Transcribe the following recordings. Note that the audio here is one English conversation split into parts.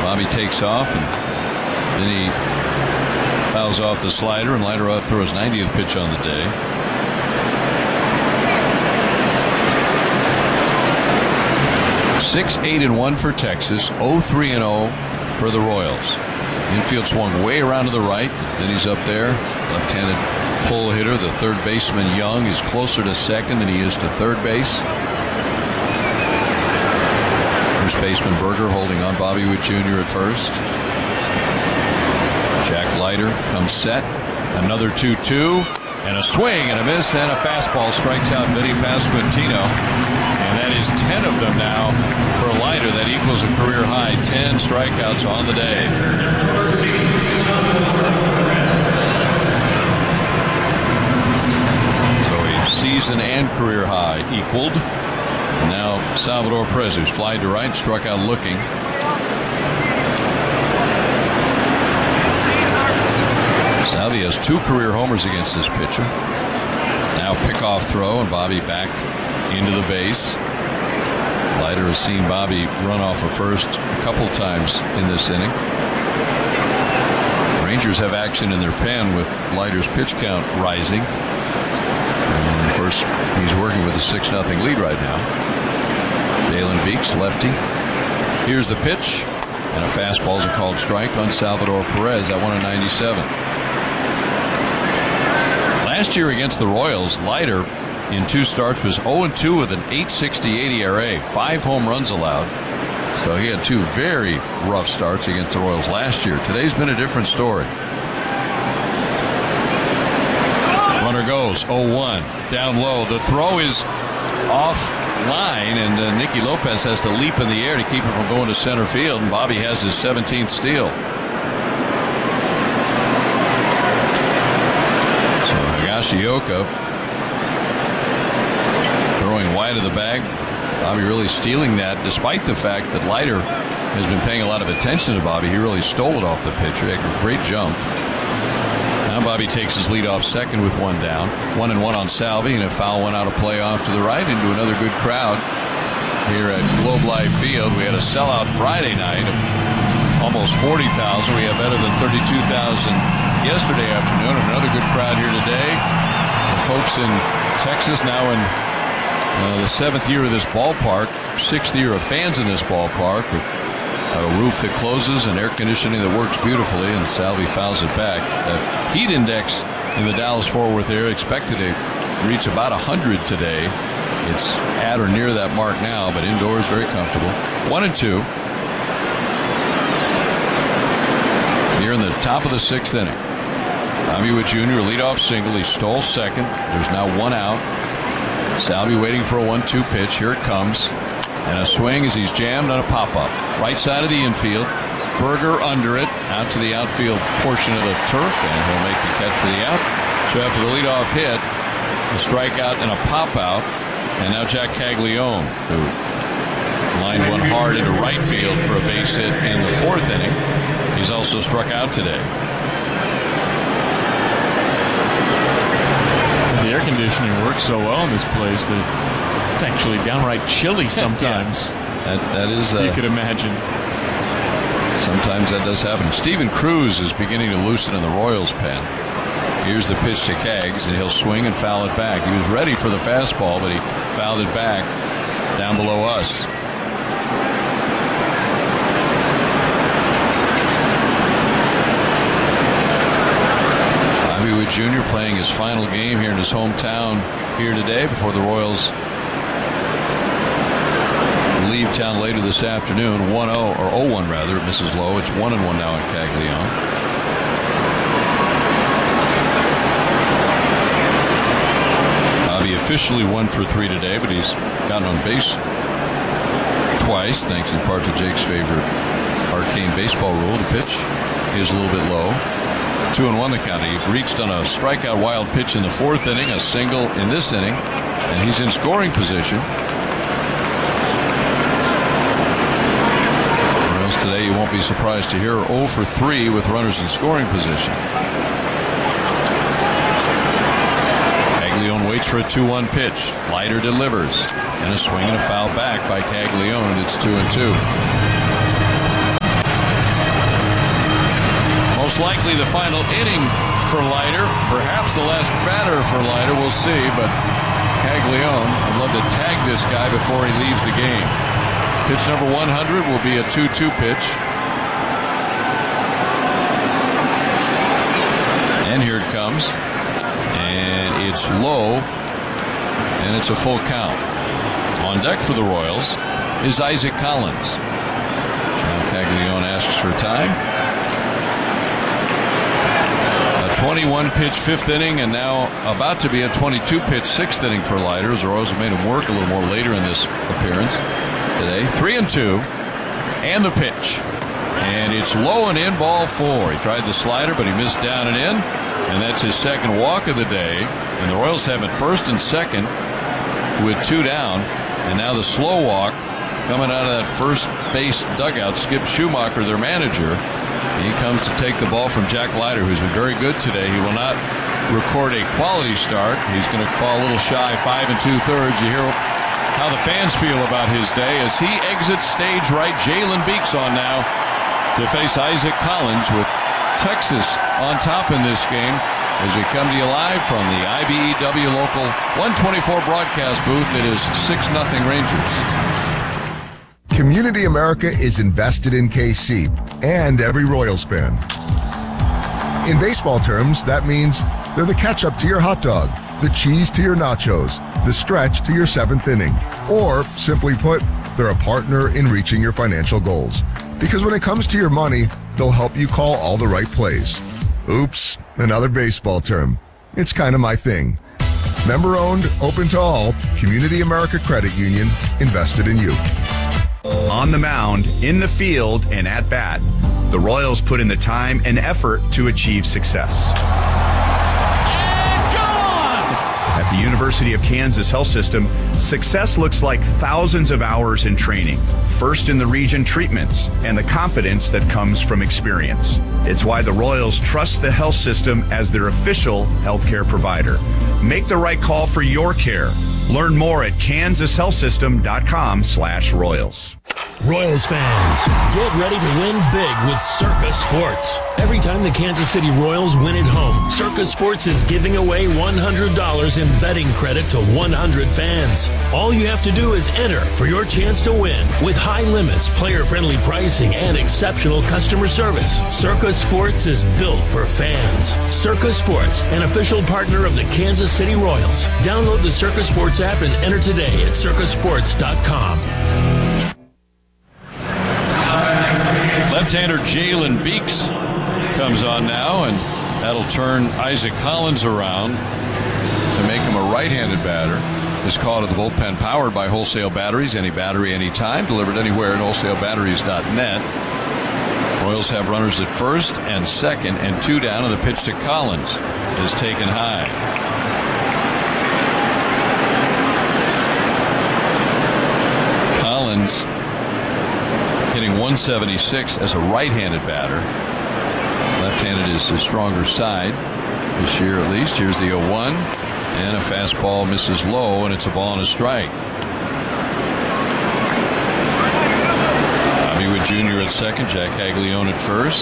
Bobby takes off, and then he fouls off the slider, and Leiter throws 90th pitch on the day. Six, 8-1 for Texas. 0-3-0 for the Royals. Infield swung way around to the right. Then he's up there. Left-handed pull hitter. The third baseman Young is closer to second than he is to third base. First baseman Berger holding on Bobby Witt Jr. at first. Jack Leiter comes set. Another 2-2. And a swing and a miss and a fastball strikes out Vinny Pasquantino. And that is 10 of them now for Leiter. That equals a career high. 10 strikeouts on the day. So a season and career high equaled. And now Salvador Perez, who's flied to right, struck out looking. Salvi has 2 career homers against this pitcher. Now pickoff throw, and Bobby back into the base. Leiter has seen Bobby run off of first a couple times in this inning. Rangers have action in their pen with Leiter's pitch count rising. And of course, he's working with a 6-0 lead right now. Jalen Beeks, lefty. Here's the pitch, and a fastball is a called strike on Salvador Perez at 197. Last year against the Royals, Leiter in 2 starts was 0-2 with an 8.68 ERA, 5 home runs allowed. So he had 2 very rough starts against the Royals last year. Today's been a different story. Runner goes 0-1 down low. The throw is off line, and Nicky Lopez has to leap in the air to keep it from going to center field, and Bobby has his 17th steal. Higashioka throwing wide of the bag. Bobby really stealing that, despite the fact that Leiter has been paying a lot of attention to Bobby. He really stole it off the pitcher. A great jump. Now Bobby takes his lead off second with 1 down. 1-1 on Salvi, and a foul went out of play off to the right into another good crowd here at Globe Life Field. We had a sellout Friday night of almost 40,000. We have better than 32,000 yesterday afternoon, and another good crowd here today. The folks in Texas now in the 7th year of this ballpark, 6th year of fans in this ballpark, with a roof that closes and air conditioning that works beautifully, and Salvi fouls it back. The heat index in the Dallas-Fort Worth area expected to reach about 100 today. It's at or near that mark now, but indoors very comfortable. 1-2. Here in the top of the 6th inning. Bobby Witt Jr. leadoff single. He stole second. There's now 1 out. Salvi waiting for a 1-2 pitch. Here it comes. And a swing as he's jammed on a pop-up. Right side of the infield. Berger under it. Out to the outfield portion of the turf. And he'll make the catch for the out. So after the leadoff hit, a strikeout and a pop-out. And now Jack Caglione, who lined one hard into right field for a base hit in the 4th inning. He's also struck out today. The air conditioning works so well in this place that it's actually downright chilly sometimes. That is. You could imagine. Sometimes that does happen. Steven Cruz is beginning to loosen in the Royals pen. Here's the pitch to Kaggs, and he'll swing and foul it back. He was ready for the fastball, but he fouled it back down below us. Bobby Witt Jr. playing his final game here in his hometown here today before the Royals leave town later this afternoon. 1-0 or 0-1 rather at Mrs. Lowe. It's 1-1 now at Caglione. Bobby officially 1 for 3 today, but he's gotten on base twice, thanks in part to Jake's favorite arcane baseball rule. The pitch is a little bit low. 2-1 the count. He reached on a strikeout wild pitch in the 4th inning, a single in this inning, and he's in scoring position. Royals today, you won't be surprised to hear, 0 for 3 with runners in scoring position. Caglione waits for a 2-1 pitch. Leiter delivers, and a swing and a foul back by Caglione. It's 2-2. most likely the final inning for Leiter. Perhaps the last batter for Leiter. We'll see, but Caglione, I'd love to tag this guy before he leaves the game. Pitch number 100 will be a 2-2 pitch. And here it comes. And it's low. And it's a full count. On deck for the Royals is Isaac Collins. Now Caglione asks for time. A 21-pitch fifth inning, and now about to be a 22-pitch sixth inning for Leiter. The Royals have made him work a little more later in this appearance today. 3-2, and the pitch. And it's low and in, ball 4. He tried the slider, but he missed down and in. And that's his second walk of the day. And the Royals have it first and second with 2 down. And now the slow walk coming out of that first base dugout. Skip Schumacher, their manager. He comes to take the ball from Jack Leiter, who's been very good today. He will not record a quality start. He's going to call a little shy 5 2/3. You hear how the fans feel about his day as he exits stage right. Jalen Beeks on now to face Isaac Collins with Texas on top in this game as we come to you live from the IBEW Local 124 broadcast booth. It is 6-0 Rangers. Community America is invested in KC and every Royals fan. In baseball terms, that means they're the ketchup to your hot dog, the cheese to your nachos, the stretch to your 7th inning. Or, simply put, they're a partner in reaching your financial goals. Because when it comes to your money, they'll help you call all the right plays. Oops, another baseball term. It's kind of my thing. Member-owned, open to all, Community America Credit Union, invested in you. On the mound, in the field, and at bat, the Royals put in the time and effort to achieve success. At the University of Kansas Health System, success looks like thousands of hours in training, first in the region treatments, and the confidence that comes from experience. It's why the Royals trust the health system as their official healthcare provider. Make the right call for your care. Learn more at kansashealthsystem.com/Royals. Royals fans, get ready to win big with Circa Sports. Every time the Kansas City Royals win at home, Circa Sports is giving away $100 in betting credit to 100 fans. All you have to do is enter for your chance to win with high limits, player-friendly pricing, and exceptional customer service. Circa Sports is built for fans. Circa Sports, an official partner of the Kansas City Royals. Download the Circa Sports app and enter today at circasports.com. Left-hander Jalen Beeks comes on now, and that'll turn Isaac Collins around to make him a right-handed batter. This call to the bullpen powered by Wholesale Batteries. Any battery, anytime. Delivered anywhere at wholesalebatteries.net. Royals have runners at first and second, and 2 down, and the pitch to Collins is taken high. Collins hitting 176 as a right-handed batter. Left-handed is his stronger side this year at least. Here's the 0-1, and a fastball misses low, and it's a ball and a strike. Bobby Witt Jr. at second, Jack Caglione at first.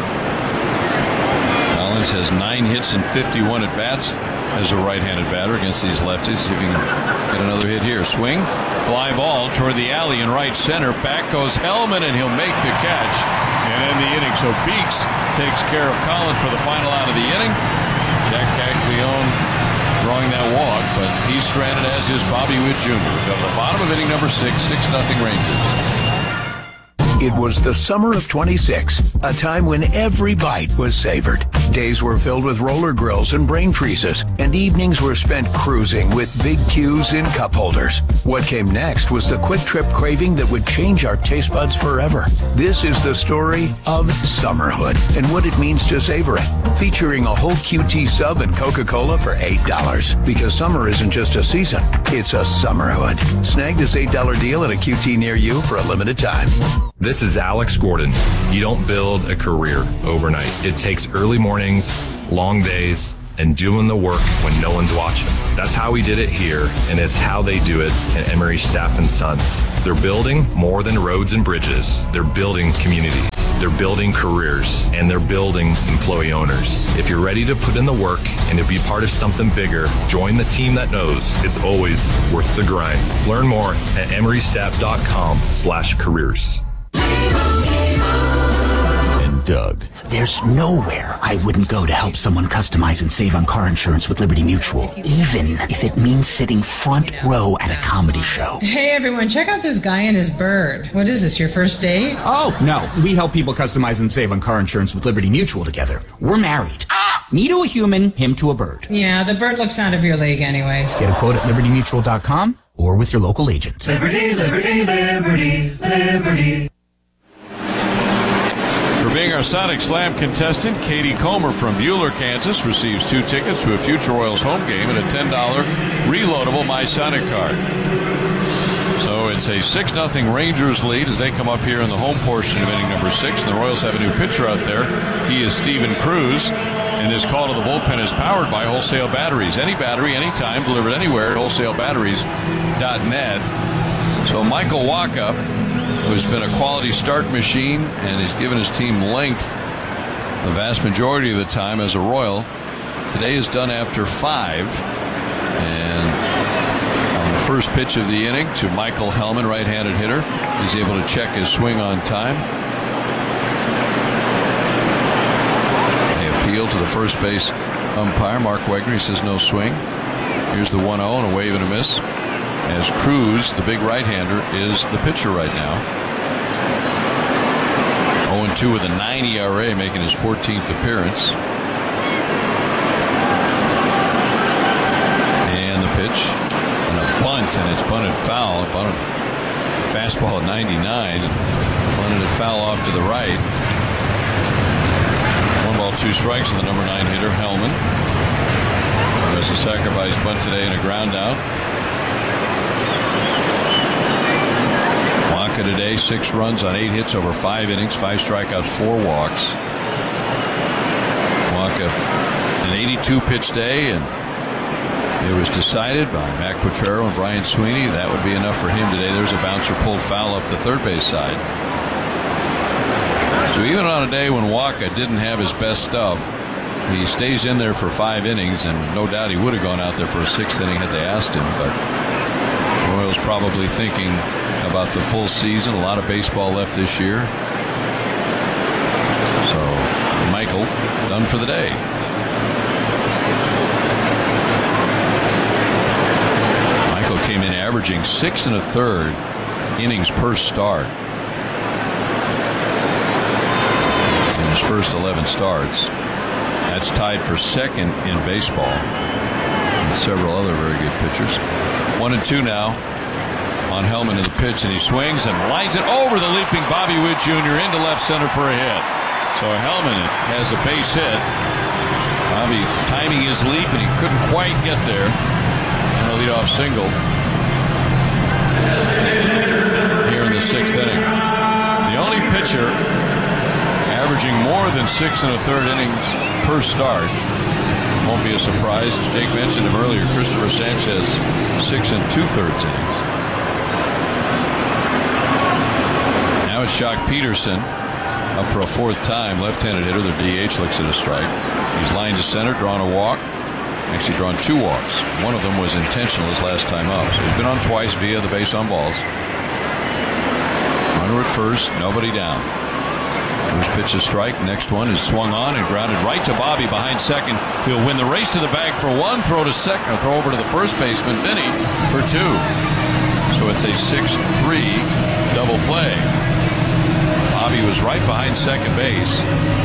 Collins has 9 hits and 51 at-bats as a right-handed batter against these lefties. See if he can get another hit here. Swing. Fly ball toward the alley in right center. Back goes Hellman, and he'll make the catch and end the inning. So Beeks takes care of Collins for the final out of the inning. Jack Caglione drawing that walk, but he's stranded, as is Bobby Witt Jr. We've got the bottom of inning number 6, 6-0 Rangers. It was the summer of 26, a time when every bite was savored. Days were filled with roller grills and brain freezes, and evenings were spent cruising with Big Q's in cup holders. What came next was the quick trip craving that would change our taste buds forever. This is the story of Summerhood and what it means to savor it. Featuring a whole QT sub and Coca-Cola for $8. Because summer isn't just a season, it's a Summerhood. Snag this $8 deal at a QT near you for a limited time. This is Alex Gordon. You don't build a career overnight. It takes early mornings, long days, and doing the work when no one's watching. That's how we did it here, and it's how they do it at Emery Staff & Sons. They're building more than roads and bridges. They're building communities. They're building careers, and they're building employee owners. If you're ready to put in the work and to be part of something bigger, join the team that knows it's always worth the grind. Learn more at emerystaff.com/careers. Doug. There's nowhere I wouldn't go to help someone customize and save on car insurance with Liberty Mutual, even if it means sitting front row at a comedy show. Hey everyone, check out this guy and his bird. What is this, your first date? Oh, no. We help people customize and save on car insurance with Liberty Mutual together. We're married. Me to a human, him to a bird. Yeah, the bird looks out of your league anyways. Get a quote at libertymutual.com or with your local agent. Liberty, liberty, liberty, liberty. For being our Sonic Slam contestant, Katie Comer from Buhler, Kansas, receives 2 tickets to a future Royals home game and a $10 reloadable My Sonic card. So it's a 6-0 Rangers lead as they come up here in the home portion of inning number 6. And the Royals have a new pitcher out there. He is Steven Cruz. And his call to the bullpen is powered by Wholesale Batteries. Any battery, anytime, delivered anywhere at wholesalebatteries.net. So Michael Wacha, who's been a quality start machine and has given his team length the vast majority of the time as a Royal, today is done after 5. And on the first pitch of the inning to Michael Hellman, right-handed hitter, he's able to check his swing on time. They appeal to the first base umpire, Mark Wegner. He says no swing. Here's the 1-0 and a wave and a miss, as Cruz, the big right-hander, is the pitcher right now. 0-2 with a 9 ERA, making his 14th appearance. And the pitch, and a bunt, and it's bunted foul. Bunted fastball at 99, bunted it foul off to the right. 1 ball, 2 strikes, and the number 9 hitter, Hellman. There's a sacrifice bunt today and a ground out. Wacha today, 6 runs on 8 hits over 5 innings, 5 strikeouts, 4 walks. Wacha, an 82 pitch day, and it was decided by Mac Potrero and Brian Sweeney that would be enough for him today. There's a bouncer pulled foul up the third base side. So even on a day when Wacha didn't have his best stuff, he stays in there for 5 innings, and no doubt he would have gone out there for a 6th inning had they asked him. But the Royals probably thinking about the full season. A lot of baseball left this year. So Michael done for the day. Michael came in averaging 6 1/3 innings per start in his first 11 starts. That's tied for 2nd in baseball, and several other very good pitchers. 1-2 now on Hellman in the pitch, and he swings and lines it over the leaping Bobby Witt Jr. into left center for a hit. So Hellman has a base hit. Bobby timing his leap, and he couldn't quite get there. And a leadoff single here in the 6th inning. The only pitcher averaging more than 6 1/3 innings per start, won't be a surprise, as Jake mentioned him earlier, Christopher Sanchez, 6 2/3 innings. Now it's Jock Peterson up for a 4th time, left-handed hitter. The DH looks at a strike. He's lined to center, drawn a walk, actually drawn 2 walks. One of them was intentional his last time up, so he's been on twice via the base on balls. Runner at first, nobody down. First pitch a strike. Next one is swung on and grounded right to Bobby behind second. He'll win the race to the bag for 1. Throw to second. Throw over to the first baseman, Vinny, for 2. So it's a 6-3 double play. Bobby was right behind second base.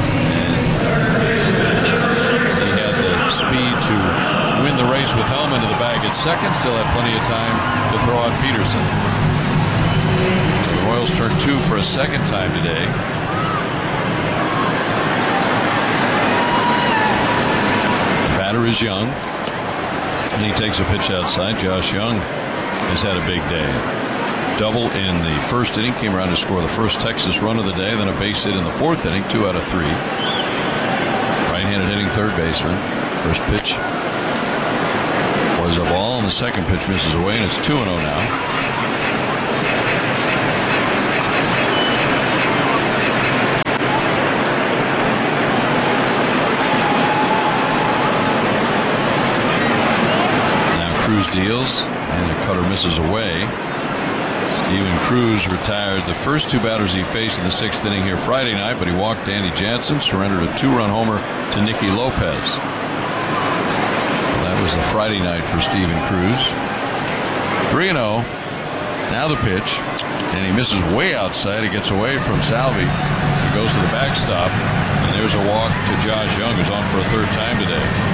He had the speed to win the race with Hellman to the bag at second. Still had plenty of time to throw out Peterson. The Royals turn 2 for a 2nd time today. Is Young, and he takes a pitch outside. Josh Young has had a big day. Double in the 1st inning, came around to score the first Texas run of the day, then a base hit in the 4th inning, 2 out of 3. Right-handed hitting third baseman. First pitch was a ball, and the second pitch misses away, and it's 2-0 now. steals, and the cutter misses away. Steven Cruz retired the first two batters he faced in the 6th inning here Friday night, but he walked Danny Jansen, surrendered a 2-run homer to Nicky Lopez. That was the Friday night for Steven Cruz. 3-0. Now the pitch, and he misses way outside. He gets away from Salvi. He goes to the backstop, and there's a walk to Josh Young, who's on for a third time today.